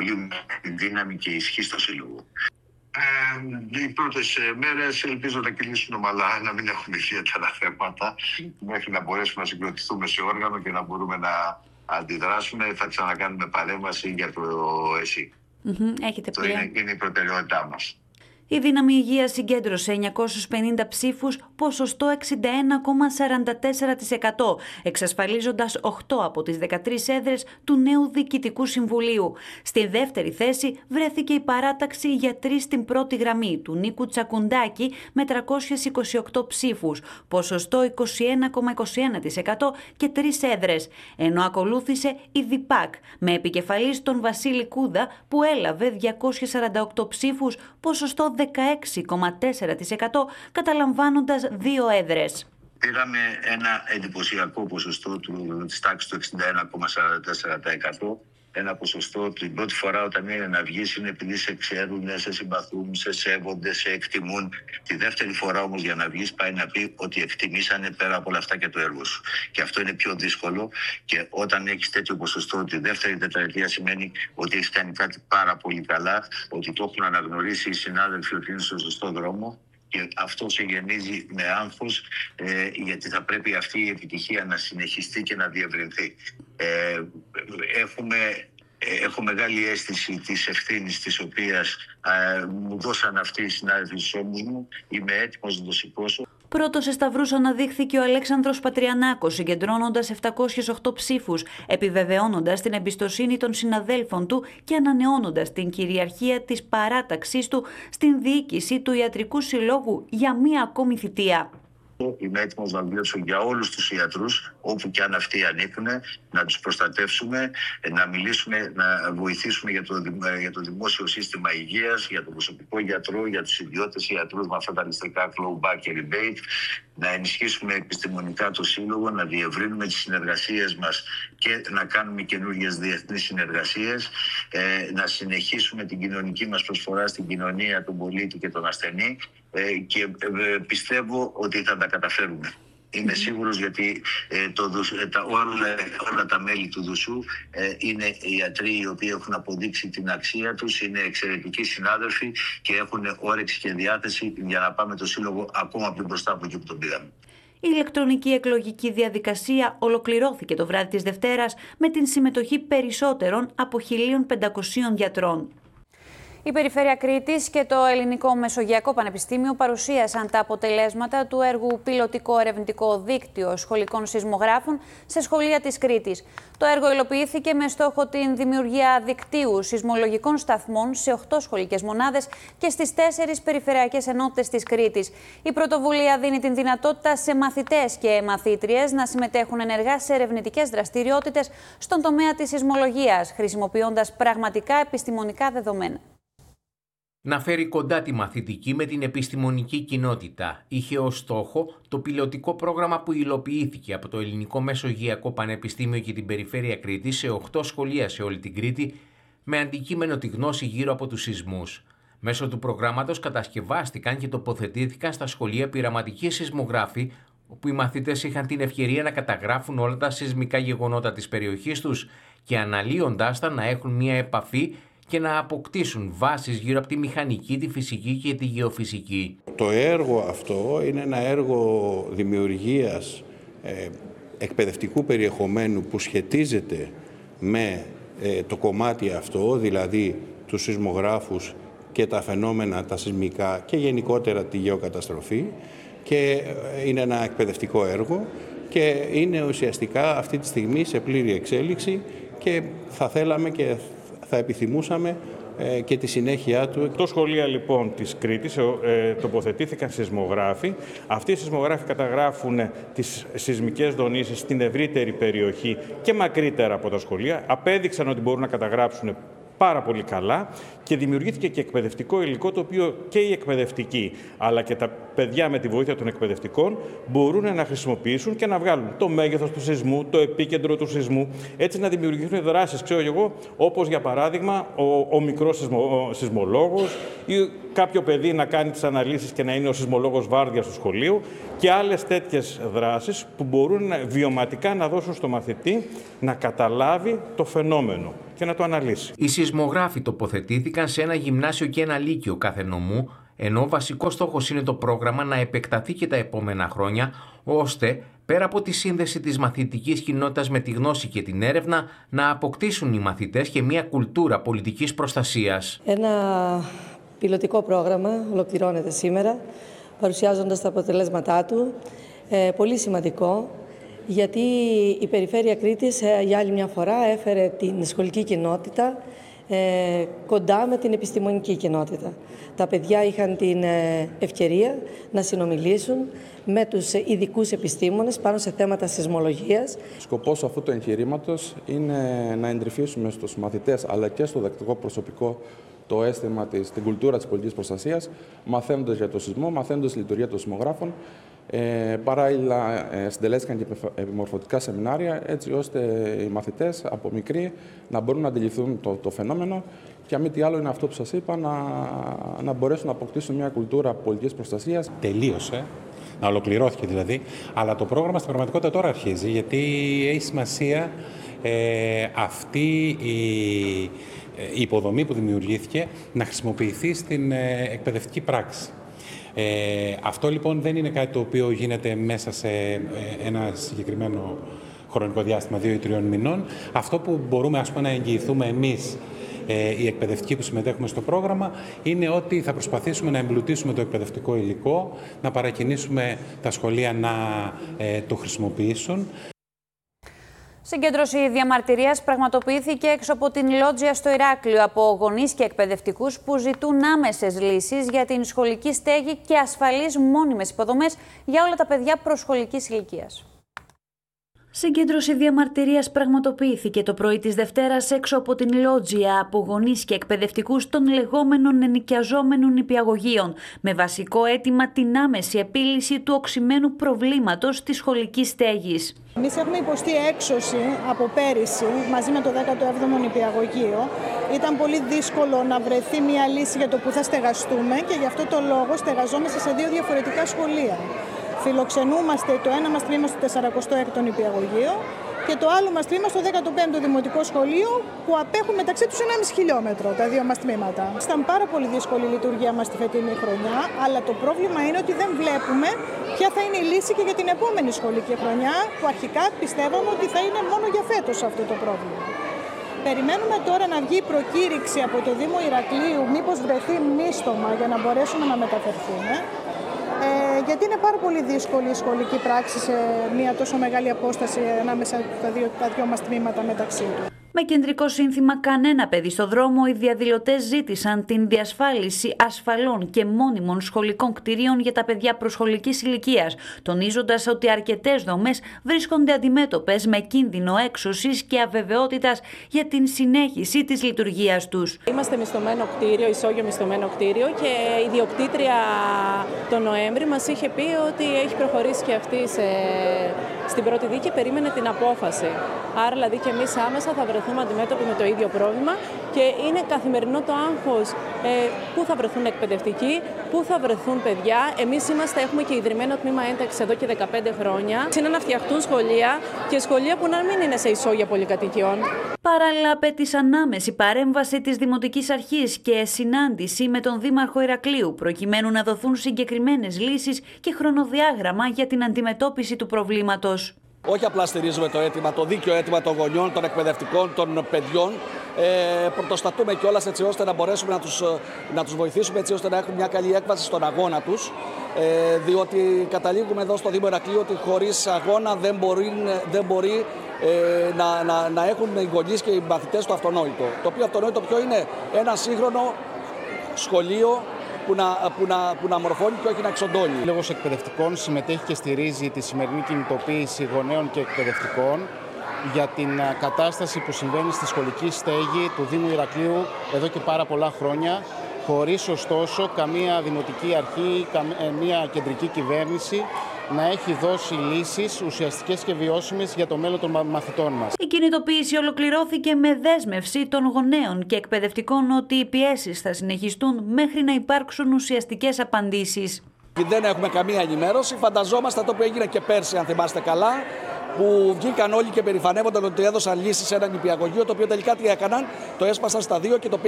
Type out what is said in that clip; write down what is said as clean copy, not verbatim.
πολύ δύναμη και ισχύ στο σύλλογο. Οι πρώτες μέρες ελπίζω να κυλήσουν ομαλά, να μην έχουμε ιδιαίτερα θέματα, μέχρι να μπορέσουμε να συγκροτηθούμε σε όργανο και να μπορούμε να αντιδράσουμε. Θα ξανακάνουμε παρέμβαση για το ΕΣΥ. Αυτό είναι η προτεραιότητά μας. Η Δύναμη Υγείας συγκέντρωσε 950 ψήφους, ποσοστό 61,44%, εξασφαλίζοντας 8 από τις 13 έδρες του νέου Διοικητικού Συμβουλίου. Στη δεύτερη θέση βρέθηκε η παράταξη γιατροί στην πρώτη γραμμή του Νίκου Τσακουντάκη με 328 ψήφους, ποσοστό 21,21% και 3 έδρες, ενώ ακολούθησε η ΔΙΠΑΚ με επικεφαλής τον Βασίλη Κούδα που έλαβε 248 ψήφους, ποσοστό 16,4%, καταλαμβάνοντας 2 έδρες. Πήραμε ένα εντυπωσιακό ποσοστό της τάξης του 61,44%. Ένα ποσοστό την πρώτη φορά όταν είναι να βγεις είναι επειδή σε ξέρουν, σε συμπαθούν, σε σέβονται, σε εκτιμούν. Τη δεύτερη φορά όμως για να βγεις πάει να πει ότι εκτιμήσανε πέρα από όλα αυτά και το έργο σου. Και αυτό είναι πιο δύσκολο και όταν έχεις τέτοιο ποσοστό τη δεύτερη τετραετία σημαίνει ότι έχεις κάνει κάτι πάρα πολύ καλά, ότι το έχουν αναγνωρίσει οι συνάδελφοι ότι είναι στο σωστό δρόμο. Και αυτό σε γεννίζει με άγχος, γιατί θα πρέπει αυτή η επιτυχία να συνεχιστεί και να διευρυνθεί. Έχω μεγάλη αίσθηση της ευθύνης της οποίας μου δώσαν αυτοί οι συνάδελφοι στους ώμους μου. Είμαι έτοιμος να το σηκώσω. Πρώτος σε σταυρούς αναδείχθηκε ο Αλέξανδρος Πατριανάκος, συγκεντρώνοντας 708 ψήφους, επιβεβαιώνοντας την εμπιστοσύνη των συναδέλφων του και ανανεώνοντας την κυριαρχία της παράταξής του στην διοίκηση του Ιατρικού Συλλόγου για μία ακόμη θητεία. Είμαι έτοιμος να μιλήσω για όλους τους ιατρούς, όπου και αν αυτοί ανήκουν, να τους προστατεύσουμε, να μιλήσουμε, να βοηθήσουμε για το δημόσιο σύστημα υγείας, για τον προσωπικό γιατρό, για τους ιδιώτες ιατρούς με αυτά τα ληστρικά clawback και rebate, να ενισχύσουμε επιστημονικά το σύλλογο, να διευρύνουμε τις συνεργασίες μας και να κάνουμε καινούργιες διεθνείς συνεργασίες, να συνεχίσουμε την κοινωνική μας προσφορά στην κοινωνία, τον πολίτη και τον ασθενή και πιστεύω ότι θα τα καταφέρουμε. Είμαι σίγουρος γιατί όλα τα μέλη του ΔΟΣΟΥ είναι ιατροί οι οποίοι έχουν αποδείξει την αξία τους, είναι εξαιρετικοί συνάδελφοι και έχουν όρεξη και διάθεση για να πάμε το σύλλογο ακόμα πιο μπροστά από εκεί που τον πήγαμε. Η ηλεκτρονική εκλογική διαδικασία ολοκληρώθηκε το βράδυ της Δευτέρας με την συμμετοχή περισσότερων από 1.500 γιατρών. Η Περιφέρεια Κρήτης και το Ελληνικό Μεσογειακό Πανεπιστήμιο παρουσίασαν τα αποτελέσματα του έργου Πιλωτικό Ερευνητικό Δίκτυο Σχολικών Σεισμογράφων σε σχολεία της Κρήτης. Το έργο υλοποιήθηκε με στόχο την δημιουργία δικτύου σεισμολογικών σταθμών σε 8 σχολικές μονάδες και στις 4 περιφερειακές ενότητες της Κρήτης. Η πρωτοβουλία δίνει την δυνατότητα σε μαθητές και μαθήτριες να συμμετέχουν ενεργά σε ερευνητικές δραστηριότητες στον τομέα της σεισμολογίας, χρησιμοποιώντας πραγματικά επιστημονικά δεδομένα. Να φέρει κοντά τη μαθητική με την επιστημονική κοινότητα. Είχε ως στόχο το πιλωτικό πρόγραμμα που υλοποιήθηκε από το Ελληνικό Μεσογειακό Πανεπιστήμιο και την Περιφέρεια Κρήτης σε 8 σχολεία σε όλη την Κρήτη, με αντικείμενο τη γνώση γύρω από τους σεισμούς. Μέσω του προγράμματος κατασκευάστηκαν και τοποθετήθηκαν στα σχολεία πειραματικοί σεισμογράφοι, όπου οι μαθητές είχαν την ευκαιρία να καταγράφουν όλα τα σεισμικά γεγονότα της περιοχής τους και αναλύοντάς τα να έχουν μια επαφή και να αποκτήσουν βάσεις γύρω από τη μηχανική, τη φυσική και τη γεωφυσική. Το έργο αυτό είναι ένα έργο δημιουργίας εκπαιδευτικού περιεχομένου που σχετίζεται με το κομμάτι αυτό, δηλαδή τους σεισμογράφους και τα φαινόμενα τα σεισμικά και γενικότερα τη γεωκαταστροφή, και είναι ένα εκπαιδευτικό έργο και είναι ουσιαστικά αυτή τη στιγμή σε πλήρη εξέλιξη και θα θέλαμε και θα επιθυμούσαμε και τη συνέχεια του. Το σχολεία λοιπόν της Κρήτης τοποθετήθηκαν σεισμογράφοι. Αυτοί οι σεισμογράφοι καταγράφουν τις σεισμικές δονήσεις στην ευρύτερη περιοχή και μακρύτερα από τα σχολεία. Απέδειξαν ότι μπορούν να καταγράψουν πάρα πολύ καλά και δημιουργήθηκε και εκπαιδευτικό υλικό, το οποίο και οι εκπαιδευτικοί αλλά και τα παιδιά με τη βοήθεια των εκπαιδευτικών μπορούν να χρησιμοποιήσουν και να βγάλουν το μέγεθος του σεισμού, το επίκεντρο του σεισμού, έτσι να δημιουργηθούν δράσεις, ξέρω εγώ, όπως για παράδειγμα ο μικρός σεισμολόγος ή κάποιο παιδί να κάνει τις αναλύσεις και να είναι ο σεισμολόγος βάρδιας του σχολείου και άλλες τέτοιες δράσεις που μπορούν βιωματικά να δώσουν στο μαθητή να καταλάβει το φαινόμενο. και να το αναλύσει. Οι σεισμογράφοι τοποθετήθηκαν σε ένα γυμνάσιο και ένα λύκειο κάθε νομού, ενώ ο βασικός στόχος είναι το πρόγραμμα να επεκταθεί και τα επόμενα χρόνια, ώστε πέρα από τη σύνδεση της μαθητικής κοινότητας με τη γνώση και την έρευνα, να αποκτήσουν οι μαθητές και μια κουλτούρα πολιτικής προστασίας. Ένα πιλωτικό πρόγραμμα ολοκληρώνεται σήμερα, παρουσιάζοντας τα αποτελέσματά του. Πολύ σημαντικό, γιατί η Περιφέρεια Κρήτης για άλλη μια φορά έφερε την σχολική κοινότητα κοντά με την επιστημονική κοινότητα. Τα παιδιά είχαν την ευκαιρία να συνομιλήσουν με τους ειδικούς επιστήμονες πάνω σε θέματα σεισμολογίας. Σκοπός αυτού του εγχειρήματος είναι να εντρυφήσουμε στους μαθητές αλλά και στο διδακτικό προσωπικό το αίσθημα την κουλτούρα της πολιτικής προστασίας, μαθαίνοντας για το σεισμό, μαθαίνοντας τη λειτουργία των σεισμογράφων. Παράλληλα, συντελέστηκαν και επιμορφωτικά σεμινάρια, έτσι ώστε οι μαθητές από μικροί να μπορούν να αντιληφθούν το φαινόμενο και αν μη τι άλλο είναι αυτό που σας είπα, να μπορέσουν να αποκτήσουν μια κουλτούρα πολιτικής προστασίας. Τελείωσε, να ολοκληρώθηκε δηλαδή, αλλά το πρόγραμμα στην πραγματικότητα τώρα αρχίζει, γιατί έχει σημασία αυτή η υποδομή που δημιουργήθηκε να χρησιμοποιηθεί στην εκπαιδευτική πράξη. Αυτό λοιπόν δεν είναι κάτι το οποίο γίνεται μέσα σε ένα συγκεκριμένο χρονικό διάστημα 2 ή 3 μηνών. Αυτό που μπορούμε να εγγυηθούμε εμείς οι εκπαιδευτικοί που συμμετέχουμε στο πρόγραμμα είναι ότι θα προσπαθήσουμε να εμπλουτίσουμε το εκπαιδευτικό υλικό, να παρακινήσουμε τα σχολεία να το χρησιμοποιήσουν. Συγκέντρωση διαμαρτυρίας πραγματοποιήθηκε έξω από την Λότζια στο Ηράκλειο από γονείς και εκπαιδευτικούς που ζητούν άμεσες λύσεις για την σχολική στέγη και ασφαλείς μόνιμες υποδομές για όλα τα παιδιά προσχολικής ηλικίας. Συγκέντρωση διαμαρτυρίας πραγματοποιήθηκε το πρωί της Δευτέρας έξω από την Λότζια από γονείς και εκπαιδευτικούς των λεγόμενων ενοικιαζόμενων νηπιαγωγείων, με βασικό αίτημα την άμεση επίλυση του οξυμένου προβλήματος της σχολικής στέγης. Εμείς έχουμε υποστεί έξωση από πέρυσι μαζί με το 17ο νηπιαγωγείο. Ήταν πολύ δύσκολο να βρεθεί μια λύση για το που θα στεγαστούμε και γι' αυτό το λόγο στεγαζόμαστε σε 2 διαφορετικά σχολεία. Φιλοξενούμαστε το ένα μας τμήμα στο 46ο νηπιαγωγείο και το άλλο μας τμήμα στο 15ο Δημοτικό Σχολείο, που απέχουν μεταξύ τους 1,5 χιλιόμετρο τα 2 μας τμήματα. Ήταν πάρα πολύ δύσκολη η λειτουργία μας τη φετινή χρονιά, αλλά το πρόβλημα είναι ότι δεν βλέπουμε ποια θα είναι η λύση και για την επόμενη σχολική χρονιά, που αρχικά πιστεύαμε ότι θα είναι μόνο για φέτος αυτό το πρόβλημα. Περιμένουμε τώρα να βγει η προκήρυξη από το Δήμο Ηρακλείου, μήπως βρεθεί μίστομα για να μπορέσουμε να μεταφερθούμε. Γιατί είναι πάρα πολύ δύσκολη η σχολική πράξη σε μια τόσο μεγάλη απόσταση ανάμεσα τα δύο μας τμήματα μεταξύ του. Με κεντρικό σύνθημα «Κανένα παιδί στο δρόμο», οι διαδηλωτές ζήτησαν την διασφάλιση ασφαλών και μόνιμων σχολικών κτηρίων για τα παιδιά προσχολικής ηλικίας, τονίζοντας ότι αρκετές δομές βρίσκονται αντιμέτωπες με κίνδυνο έξωσης και αβεβαιότητας για την συνέχιση της λειτουργίας τους. Είμαστε μισθωμένο κτίριο, ισόγειο μισθωμένο κτίριο, και η ιδιοκτήτρια τον Νοέμβρη μας είχε πει ότι έχει προχωρήσει και αυτή στην πρώτη δίκη, περίμενε την απόφαση. Άρα δηλαδή και εμείς άμεσα θα βρεθούμε αντιμέτωποι με το ίδιο πρόβλημα και είναι καθημερινό το άγχος πού θα βρεθούν εκπαιδευτικοί, πού θα βρεθούν παιδιά. Εμείς έχουμε και ιδρυμένο τμήμα ένταξης εδώ και 15 χρόνια. Είναι να φτιαχτούν σχολεία και σχολεία που να μην είναι σε ισόγεια πολυκατοικιών. Παράλληλα, απέτησαν άμεση παρέμβαση της Δημοτικής Αρχής και συνάντηση με τον Δήμαρχο Ηρακλείου, προκειμένου να δοθούν συγκεκριμένες λύσεις και χρονοδιάγραμμα για την αντιμετώπιση του προβλήματος. Όχι απλά στηρίζουμε το αίτημα, το δίκαιο αίτημα των γονιών, των εκπαιδευτικών, των παιδιών. Πρωτοστατούμε κιόλας έτσι ώστε να μπορέσουμε να τους βοηθήσουμε, έτσι ώστε να έχουν μια καλή έκβαση στον αγώνα τους. Διότι καταλήγουμε εδώ στο Δήμο Ηρακλείου ότι χωρίς αγώνα δεν μπορεί να έχουν οι γονείς και οι μαθητές το αυτονόητο. Το οποίο αυτονόητο ποιο είναι? Ένα σύγχρονο σχολείο που να μορφώνει και όχι να εξοντώνει. Ο Σύλλογος Εκπαιδευτικών συμμετέχει και στηρίζει τη σημερινή κινητοποίηση γονέων και εκπαιδευτικών για την κατάσταση που συμβαίνει στη σχολική στέγη του Δήμου Ηρακλείου εδώ και πάρα πολλά χρόνια, χωρίς ωστόσο καμία δημοτική αρχή, καμία κεντρική κυβέρνηση να έχει δώσει λύσεις ουσιαστικές και βιώσιμες για το μέλλον των μαθητών μας. Η κινητοποίηση ολοκληρώθηκε με δέσμευση των γονέων και εκπαιδευτικών ότι οι πιέσεις θα συνεχιστούν μέχρι να υπάρξουν ουσιαστικές απαντήσεις. Δεν έχουμε καμία ενημέρωση. Φανταζόμαστε το που έγινε και πέρσι, αν θυμάστε καλά. που βγήκαν όλοι και περηφανεύονταν ότι έδωσαν λύση σε ένα νηπιαγωγείο, το οποίο τελικά τι έκαναν, το έσπασαν στα δύο και το